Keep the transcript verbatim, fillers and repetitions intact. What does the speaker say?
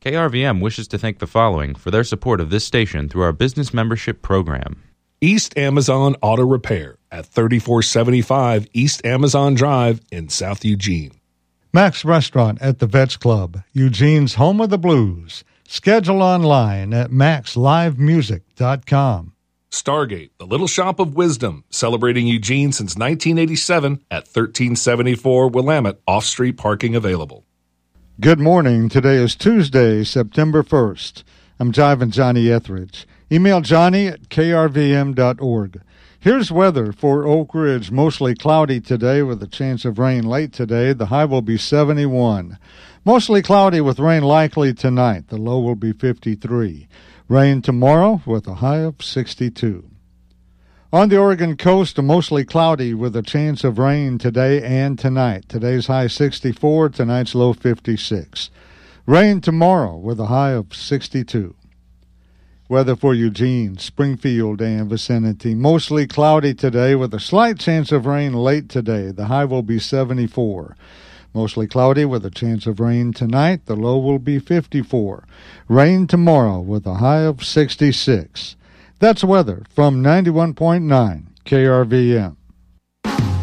K R V M wishes to thank the following for their support of this station through our business membership program. East Amazon Auto Repair at thirty-four seventy-five East Amazon Drive in South Eugene. Max Restaurant at the Vets Club, Eugene's home of the blues. Schedule online at max live music dot com. Stargate, the Little Shop of Wisdom, celebrating Eugene since nineteen eighty-seven at thirteen seventy-four Willamette, off-street parking available. Good morning. Today is Tuesday, September first. I'm Jive Johnny Etheridge. Email Johnny at k r v m dot org. Here's weather for Oak Ridge. Mostly cloudy today with a chance of rain late today. The high will be seventy-one. Mostly cloudy with rain likely tonight. The low will be fifty-three. Rain tomorrow with a high of sixty-two. On the Oregon coast, mostly cloudy with a chance of rain today and tonight. Today's high sixty-four, tonight's low fifty-six. Rain tomorrow with a high of sixty-two. Weather for Eugene, Springfield, and vicinity. Mostly cloudy today with a slight chance of rain late today. The high will be seventy-four. Mostly cloudy with a chance of rain tonight. The low will be fifty-four. Rain tomorrow with a high of sixty-six. That's weather from ninety-one point nine K R V M.